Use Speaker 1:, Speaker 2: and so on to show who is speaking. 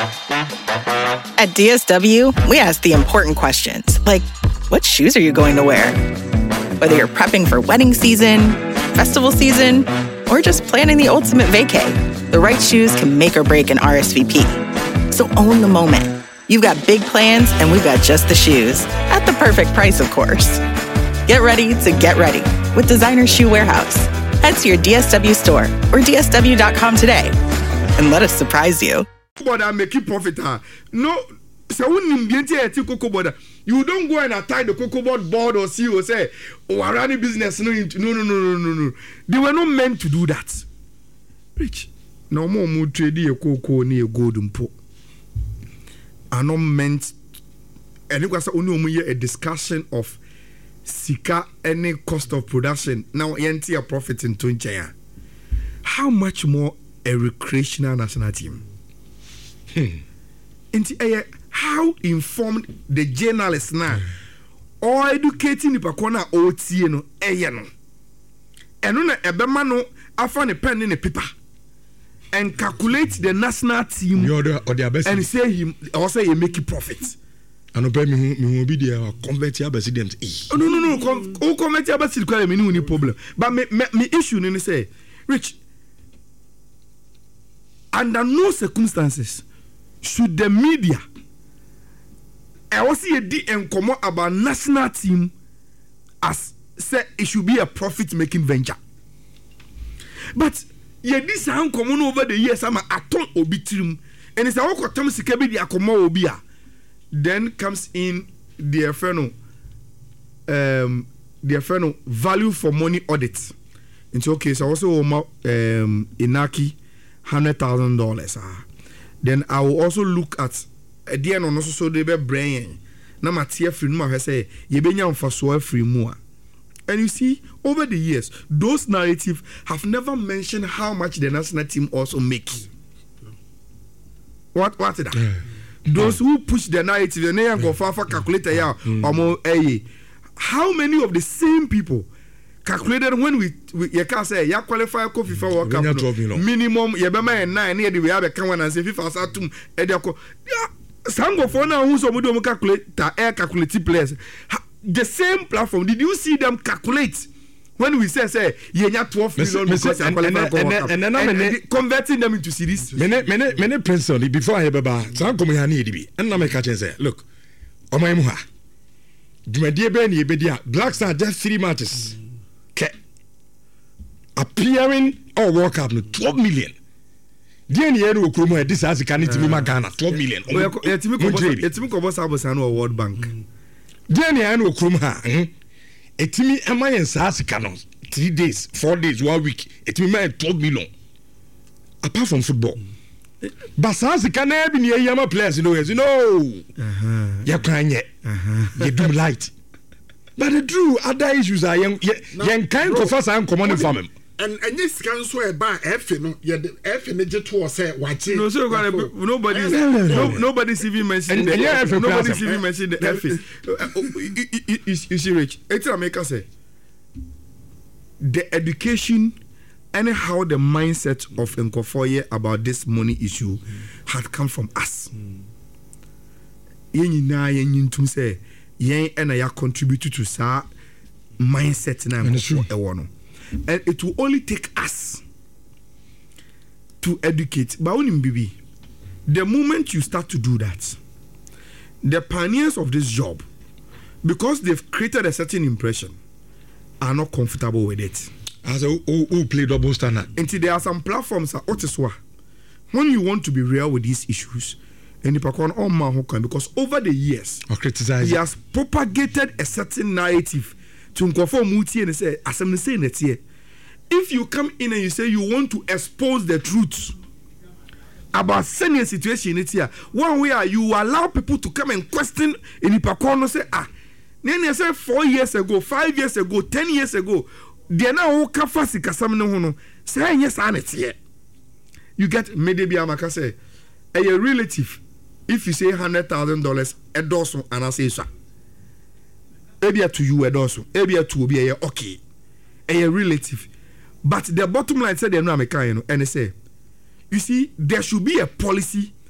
Speaker 1: At DSW, we ask the important questions, like, what shoes are you going to wear? Whether you're prepping for wedding season, festival season, or just planning the ultimate vacay, the right shoes can make or break an RSVP. So own the moment. You've got big plans, and we've got just the shoes. At the perfect price, of course. Get ready to get ready with Designer Shoe Warehouse. Head to your DSW store or DSW.com today and let us surprise you.
Speaker 2: But I make it profit. No, so you don't go and tie the cocoa board or see or say, oh, I run a business. No. They were not meant to do that. Rich. No more mood trading a cocoa near golden po. Are not meant, and it was only a discussion of Sika any cost of production. Now, enti a profit in Tunchaya. How much more a recreational national team? How informed the journalists now or educating the Pakona OT no no. And on a ebemano after a pen in a paper and calculate the national team or their best and say him also you make a profit.
Speaker 3: And pay me will be there convert your president.
Speaker 2: No. Convert your president me no problem. But me issue ni say, Rich, under no circumstances should the media I was see a D and come about national team as said it should be a profit making venture. But this sound common over the years I'm a ton obitrim and it's a walk Thomas Kebi the Akomo Obia. Then comes in the value for money audit. It's okay, so also Inaki $100,000. Then I will also look at the end on also so they be brain. Na matia free no say ye benya mfaso free mu. And you see, over the years, those narratives have never mentioned how much the national team also makes. What is that? Those who push the narrative, the name go far calculator how many of the same people calculated when we you can say you qualify coffee for World Cup minimum you be my 9 near the we have a can one and say FIFA satum some go for now who so we do calculate air calculate players the same platform. Did you see them calculate when we say you have 12 million because you qualify and converting them into series?
Speaker 3: Many personally before I baba some come here need be and na me catch say look omai mu ha dwumadie be na yebedia Black Star just 3 matches appearing or World Cup no 12 million. Dear near no Okromo this has can it me Ghana 12 million.
Speaker 2: Etimi ko boss abosan no World Bank.
Speaker 3: Dear near no Okromo ha etimi emayen saasika no 3 days 4 days 1 week etimi me 12 million. Apart from football. But saasika na bi ne yama players no you know. Ya kwanye. You do light. But the true other issues are young kind of us and common from him.
Speaker 4: And this can so a bar F no F in the jet was say watching.
Speaker 2: No, so nobody's even mentioning nobody's even mentioning the F. You see, Rich, it's America say the education and how the mindset of Nkofoye about this money issue had come from us. Yen say yen and I contribute to sa mindset na Nkofo and it will only take us to educate. But Bibi, the moment you start to do that, the pioneers of this job, because they've created a certain impression, are not comfortable with it.
Speaker 3: As who play double standard.
Speaker 2: Until there are some platforms that when you want to be real with these issues, and because over the years, he has propagated a certain narrative to Nkofo Muti and say, as I'm saying it here, if you come in and you say you want to expose the truth about senior situation it's here, one way you allow people to come and question in Ipakono say then you say 4 years ago, 5 years ago, 10 years ago, they now kafasi kasam no hono say yes and it's here. You get maybe amaka say a relative if you say $100,000 a dozen and I say so. Maybe to you a dozen, maybe to be a okay, a relative. But the bottom line said they're not American, and they say, you see, there should be a policy